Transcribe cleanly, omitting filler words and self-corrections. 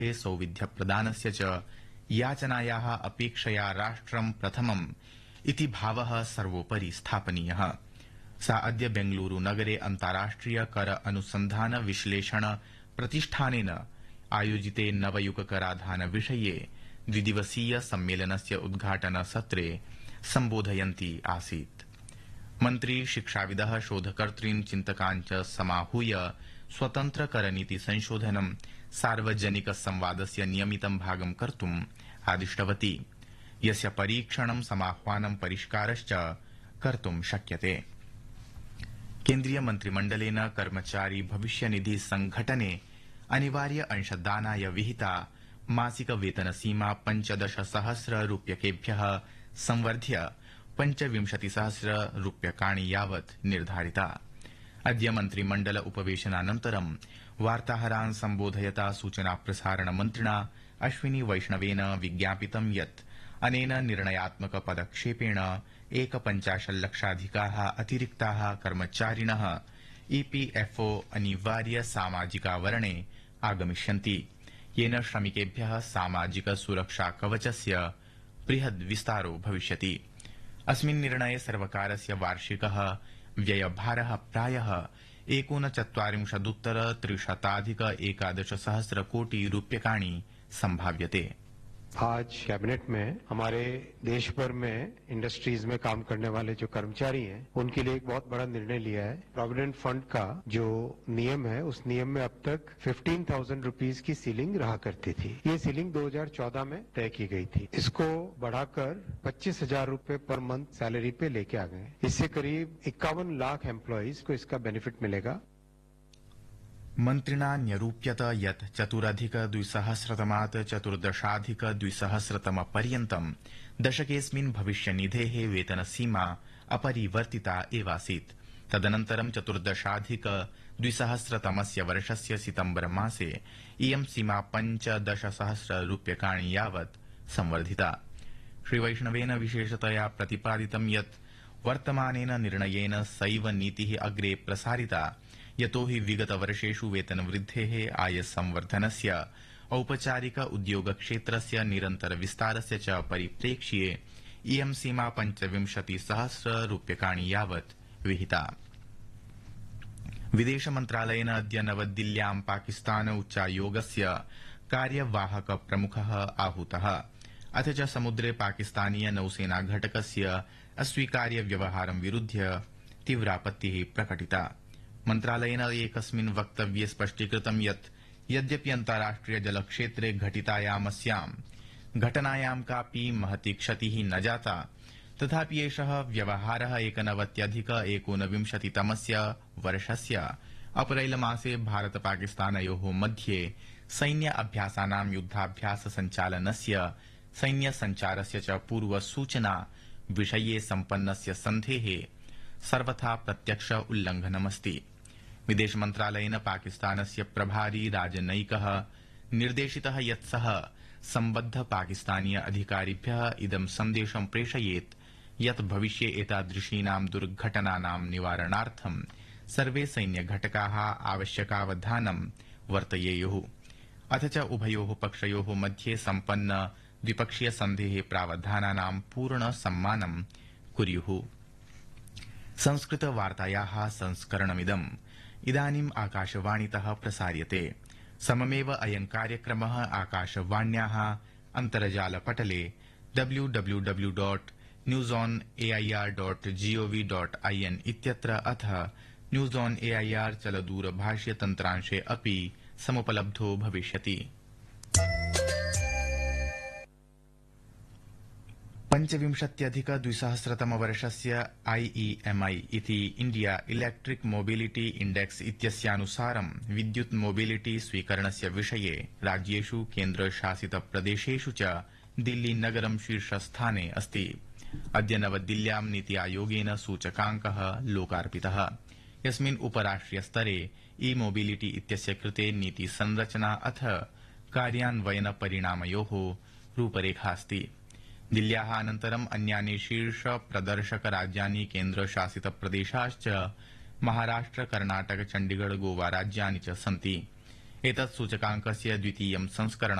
सौविध्यप्रदानस्य च याचनायाः अपेक्षया राष्ट्रं प्रथमम् इति भावः सर्वोपरि स्थापनीयः। सा अद्य बेंगलुरू नगरे अन्ताराष्ट्रिय कर अनुसन्धान विश्लेषण प्रतिष्ठानेन आयोजिते नवयुग कराधान विषये द्विदिवसीय सम्मेलनस्य उद्घाटन सत्रे सम्बोधयन्ती आसीत्। मन्त्री शिक्षाविदः शोधकर्तॄन् चिन्तकान् च समाहूय स्वतन्त्र करनीति संशोधनं सार्वजनिक संवादस्य नियमितं भागं कर्तुम् आदिष्टवती, यस्य परीक्षणं समाह्वानं परिष्कारश्च कर्तुं शक्यते। केन्द्रीय मन्त्रिमण्डलेन कर्मचारी भविष्यनिधि संघटने अनिवार्य अंशदानाय विहिता मासिक वेतनसीमा 15,000 रूप्यकेभ्यः संवर्ध्य 25,000 रूप्यकाणि यावत् निर्धारिता। अद्य मन्त्रिमण्डल उपवेशनानन्तरं वार्ताहरान् सम्बोधयता सूचना प्रसारण मन्त्रिणा अश्विनी वैष्णवेन विज्ञापितं यत् अनेन निर्णयात्मक पदक्षेपेण 51 लक्षाधिकाः अतिरिक्ताः कर्मचारिणः ईपीएफओ अनिवार्य सामाजिकावरणे आगमिष्यन्ति, येन श्रमिकेभ्यः सामाजिक सुरक्षा कवचस्य बृहद् विस्तारो भविष्यति। अस्मिन् निर्णये सर्वकारस्य वार्षिकः व्ययभारः प्रायः 39,311 कोटि रूप्यकाणि संभाव्यते। आज कैबिनेट में हमारे देश भर में इंडस्ट्रीज में काम करने वाले जो कर्मचारी हैं उनके लिए एक बहुत बड़ा निर्णय लिया है। प्रोविडेंट फंड का जो नियम है उस नियम में अब तक 15,000 रुपीज की सीलिंग रहा करती थी। ये सीलिंग 2014 में तय की गई थी। इसको बढ़ाकर 25,000 रुपए पर मंथ सैलरी पे लेके आ गए। इससे करीब 51 लाख एम्प्लॉयज को इसका बेनिफिट मिलेगा। मन्त्रिणा न्यरूप्यत यत् 4,200तमात् 14,200 पर्यन्तं दशकेऽस्मिन् भविष्यनिधेः वेतनसीमा अपरिवर्तिता एवासीत्। तदनन्तरं 14,200 वर्षस्य सितम्बर मासे इयं सीमा 15,000 रूप्यकाणि यावत् संवर्धिता। श्रीवैष्णवेन विशेषतया प्रतिपादितं यत् वर्तमानेन निर्णयेन सैव नीतिः अग्रे प्रसारिता, यतो हि विगतवर्षेषु वेतनवृद्धेः आयसंवर्धनस्य औपचारिक उद्योगक्षेत्रस्य निरन्तर विस्तारस्य च परिप्रेक्ष्ये इयं सीमा 25,000 रूप्यकाणि यावत् विहिता। विदेश मन्त्रालयेन अद्य नवदिल्ल्यां पाकिस्तान उच्चायोगस्य कार्यवाहक प्रमुखः आहूतः। अथ च समुद्रे पाकिस्तानीय नौसेना घटकस्य अस्वीकार्य व्यवहारं विरुध्य तीव्रापत्तिः प्रकटिता। मन्त्रालयेन एकस्मिन् वक्तव्ये स्पष्टीकृतं यत् यद्यपि अन्ताराष्ट्रिय जलक्षेत्रे घटितायामस्यां घटनायां कापि महती क्षतिः न जाता, तथापि एषः व्यवहारः 1929तमस्य वर्षस्य अप्रैल मासे भारत पाकिस्तानयोः मध्ये सैन्य अभ्यासानां युद्धाभ्यास संचालनस्य सैन्य संचारस्य च पूर्वसूचना विषये सम्पन्नस्य सन्धेः सर्वथा प्रत्यक्ष उल्लंघनमस्ति। विदेश मन्त्रालयेन पाकिस्तानस्य प्रभारी राजनयिकः निर्देशितः यत् सः सम्बद्ध पाकिस्तानीय अधिकारिभ्यः इदं सन्देशं प्रेषयेत् यत् भविष्ये एतादृशीनां दुर्घटनानां निवारणार्थं सर्वे सैन्यघटकाः आवश्यकावधानं वर्तयेयुः। अथ च उभयोः पक्षयोः मध्ये सम्पन्न द्विपक्षीय सन्धेः प्रावधानानां पूर्ण सम्मानं कुर्युः। संस्कृत वार्तायाः संस्करणमिदम् इदानीम् आकाशवाणीतः प्रसार्यते। सममेव अयं कार्यक्रमः आकाशवाण्याः अन्तर्जालपटले www.newsonair.gov.in इत्यत्र अथ न्यूज ऑन एआईआर चलदूरभाष्य तन्त्रांशे अपि समुपलब्धो भविष्यति। 25,200 IEMI इति इंडिया इलेक्ट्रिक मोबिलिटी इंडेक्स इत्यस्यानुसारं विद्युत् मोबिलिटी स्वीकरणस्य विषये राज्येषु केन्द्रशासित प्रदेशेषु च दिल्ली नगरं शीर्षस्थाने अस्ति। अद्य नवदिल्ल्यां नीति आयोगेन सूचकाङ्कः लोकार्पितः, यस्मिन् उपराष्ट्रिय स्तरे ई मोबिलिटी इत्यस्य कृते नीति संरचना अथ कार्यान्वयन परिणामयोः रूपरेखा अस्ति। दिल्ल्याः अनन्तरम् अन्यानि शीर्ष प्रदर्शक राज्यानि केन्द्रशासित प्रदेशाश्च महाराष्ट्र, कर्णाटक, चण्डीगढ़, गोवा राज्यानि च सन्ति। एतत् सूचकाङ्कस्य द्वितीयं संस्करणम्